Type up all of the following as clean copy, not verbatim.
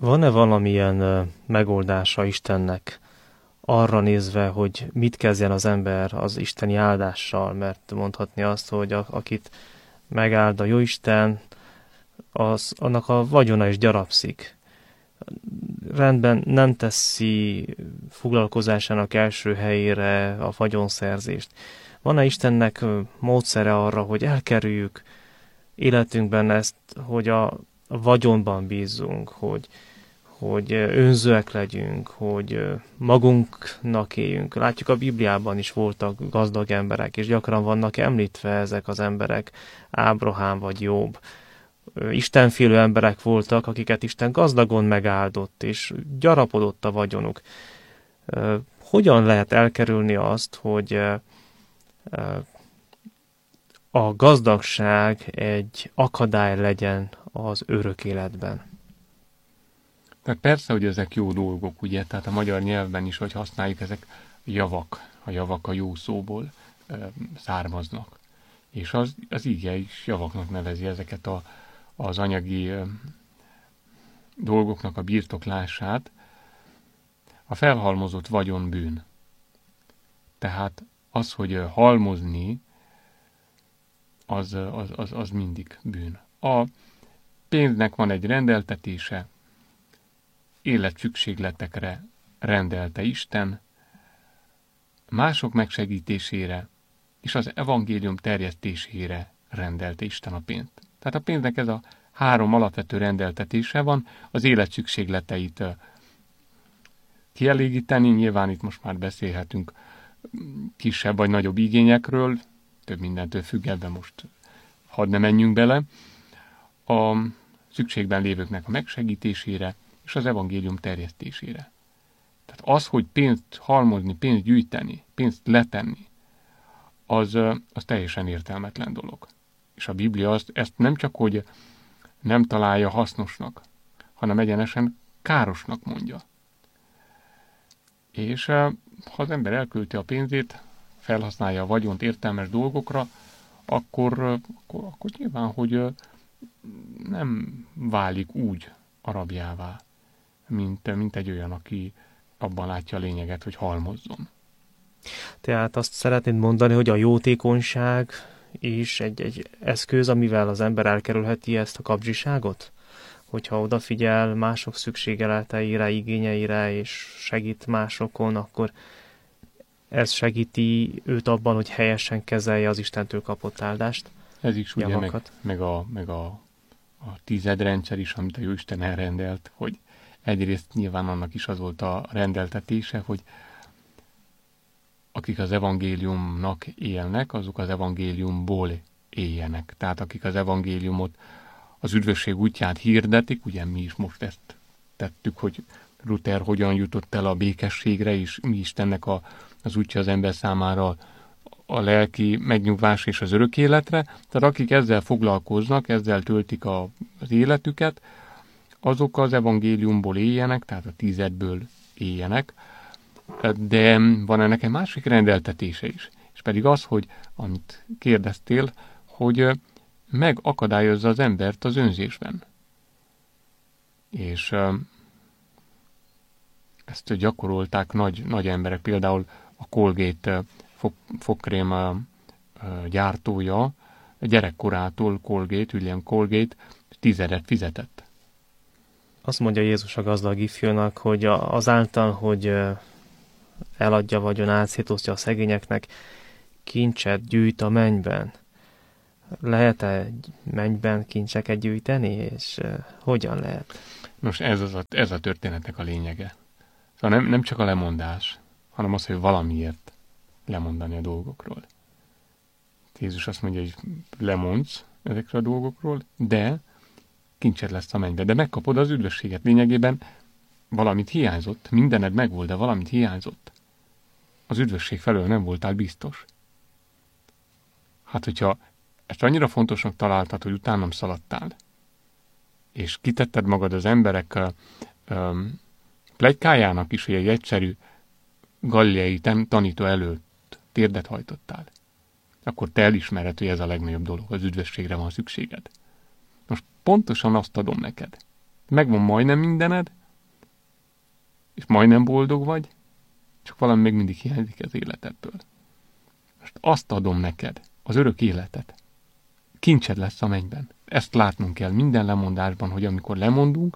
Van-e valamilyen megoldása Istennek arra nézve, hogy mit kezdjen az ember az isteni áldással? Mert mondhatni azt, hogy akit megáld a Jóisten, annak a vagyona is gyarapszik. Rendben nem teszi foglalkozásának első helyére a vagyonszerzést. Van-e Istennek módszere arra, hogy elkerüljük életünkben ezt, hogy a vagyonban bízzunk, hogy önzőek legyünk, hogy magunknak éljünk. Látjuk, a Bibliában is voltak gazdag emberek, és gyakran vannak említve ezek az emberek, Ábrahám vagy Jobb. Istenfélő emberek voltak, akiket Isten gazdagon megáldott, és gyarapodott a vagyonuk. Hogyan lehet elkerülni azt, hogy a gazdagság egy akadály legyen az örök életben? Tehát persze, hogy ezek jó dolgok, ugye, tehát a magyar nyelvben is, hogy használjuk, ezek javak, a javak a jó szóból származnak. És az ige is javaknak nevezi ezeket az anyagi dolgoknak a birtoklását. A felhalmozott vagyon bűn. Tehát az, hogy halmozni, az mindig bűn. A pénznek van egy rendeltetése, életszükségletekre rendelte Isten, mások megsegítésére és az evangélium terjesztésére rendelte Isten a pénzt. Tehát a pénznek ez a 3 alapvető rendeltetése van, az életszükségleteit kielégíteni, nyilván itt most már beszélhetünk kisebb vagy nagyobb igényekről, több mindentől függ, ebben most hadd ne menjünk bele, a szükségben lévőknek a megsegítésére és az evangélium terjesztésére. Tehát az, hogy pénzt halmozni, pénzt gyűjteni, pénzt letenni, az teljesen értelmetlen dolog. És a Biblia ezt nem csak, hogy nem találja hasznosnak, hanem egyenesen károsnak mondja. És ha az ember elkölti a pénzét, felhasználja a vagyont értelmes dolgokra, akkor nyilván, hogy nem válik úgy a rabjává, mint egy olyan, aki abban látja a lényeget, hogy halmozzon. Tehát azt szeretnéd mondani, hogy a jótékonyság is egy eszköz, amivel az ember elkerülheti ezt a kapzsiságot? Hogyha odafigyel mások szükségleteire, igényeire, és segít másokon, akkor ez segíti őt abban, hogy helyesen kezelje az Istentől kapott áldást? Ez is ugye meg a tizedrendszer is, amit a Jóisten elrendelt, hogy egyrészt nyilván annak is az volt a rendeltetése, hogy akik az evangéliumnak élnek, azok az evangéliumból éljenek. Tehát akik az evangéliumot, az üdvösség útját hirdetik, ugye mi is most ezt tettük, hogy Luther hogyan jutott el a békességre, és mi Istennek az útja az ember számára a lelki megnyugvás és az örök életre. Tehát akik ezzel foglalkoznak, ezzel töltik az életüket, azok az evangéliumból éljenek, tehát a 10-ből éljenek, de van ennek egy másik rendeltetése is, és pedig az, hogy amit kérdeztél, hogy megakadályozza az embert az önzésben. És ezt gyakorolták nagy emberek, például a Colgate fogkrém gyártója, gyerekkorától Colgate, William Colgate 10 fizetett. Azt mondja Jézus a gazdag ifjúnak, hogy azáltal, hogy eladja vagyonát, szétosztja a szegényeknek, kincset gyűjt a mennyben. Lehet-e egy mennyben kincseket gyűjteni, és hogyan lehet? Nos, ez a történetnek a lényege. Szóval nem csak a lemondás, hanem az, hogy valamiért lemondani a dolgokról. Jézus azt mondja, hogy lemondsz ezekről a dolgokról, de kincsed lesz a mennybe. De megkapod az üdvösséget. Lényegében valamit hiányzott, mindened megvolt, de valamit hiányzott. Az üdvösség felől nem voltál biztos. Hát, hogyha ezt annyira fontosnak találtad, hogy utánam szaladtál, és kitetted magad az emberek pletykájának is, hogy egy egyszerű galileai tanító előtt térdet hajtottál, akkor te elismered, hogy ez a legnagyobb dolog, az üdvösségre van szükséged. Most pontosan azt adom neked. megvan majdnem mindened, és majdnem boldog vagy, csak valami még mindig hiányzik az életedből. Most azt adom neked, az örök életet. Kincsed lesz a mennyben. Ezt látnunk kell minden lemondásban, hogy amikor lemondunk,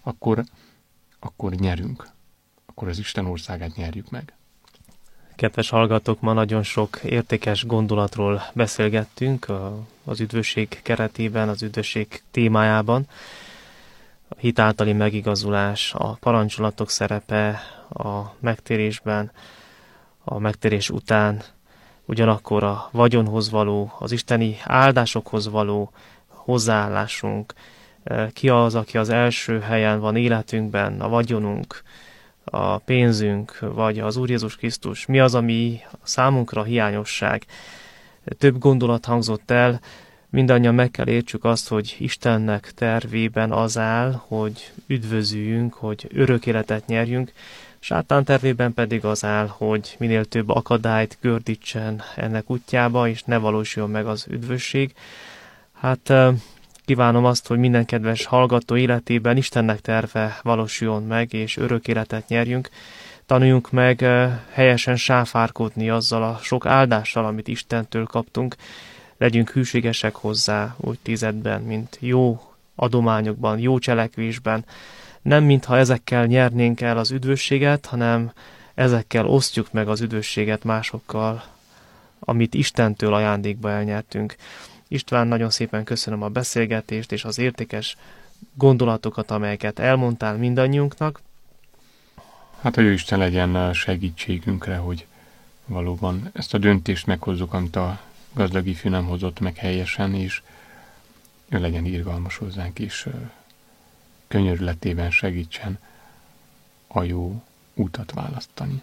akkor nyerünk. Akkor az Isten országát nyerjük meg. Kedves hallgatók, ma nagyon sok értékes gondolatról beszélgettünk az üdvösség keretében, az üdvösség témájában. A hit általi megigazulás, a parancsolatok szerepe a megtérésben, a megtérés után, ugyanakkor a vagyonhoz való, az isteni áldásokhoz való hozzáállásunk. Ki az, aki az első helyen van életünkben, a vagyonunk, a pénzünk, vagy az Úr Jézus Krisztus? Mi az, ami számunkra hiányosság? Több gondolat hangzott el, mindannyian meg kell értsük azt, hogy Istennek tervében az áll, hogy üdvözüljünk, hogy örök életet nyerjünk, Sátán tervében pedig az áll, hogy minél több akadályt gördítsen ennek útjába, és ne valósuljon meg az üdvösség. Hát kívánom azt, hogy minden kedves hallgató életében Istennek terve valósuljon meg, és örök életet nyerjünk. Tanuljunk meg helyesen sáfárkodni azzal a sok áldással, amit Istentől kaptunk. Legyünk hűségesek hozzá, úgy tizedben, mint jó adományokban, jó cselekvésben. Nem mintha ezekkel nyernénk el az üdvösséget, hanem ezekkel osztjuk meg az üdvösséget másokkal, amit Istentől ajándékba elnyertünk. István, nagyon szépen köszönöm a beszélgetést és az értékes gondolatokat, amelyeket elmondtál mindannyiunknak. Hát, hogy Isten legyen segítségünkre, hogy valóban ezt a döntést meghozzuk, amit a gazdag ifjú nem hozott meg helyesen, és ő legyen irgalmas hozzánk, és könyörületében segítsen a jó útat választani.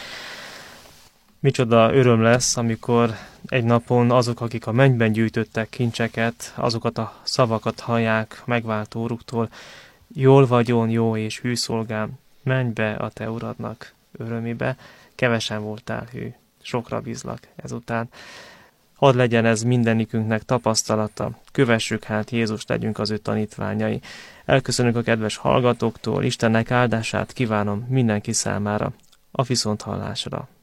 Micsoda öröm lesz, amikor egy napon azok, akik a mennyben gyűjtöttek kincseket, azokat a szavakat hallják megváltó Úruktól: jól vagyon, jó és hű szolgám, menj be a te uradnak örömébe, kevesen voltál hű, sokra bízlak ezután. Hadd legyen ez mindenikünknek tapasztalata, kövessük hát Jézust, legyünk az ő tanítványai. Elköszönünk a kedves hallgatóktól, Istennek áldását kívánom mindenki számára, a viszonthallásra.